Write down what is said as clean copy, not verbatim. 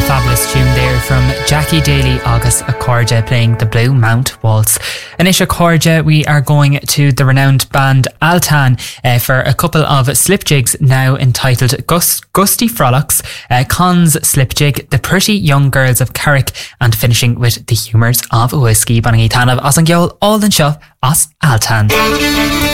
Fabulous tune there from Jackie Daly August Accordia playing the Blue Mount Waltz. Anish Accordia, we are going to the renowned band Altan for a couple of slipjigs now entitled Gusty Frolics, Cons Slipjig, The Pretty Young Girls of Carrick, and finishing with The Humours of Whiskey. Bonnie Tanav, as an Gyol, all in shop, as Altan.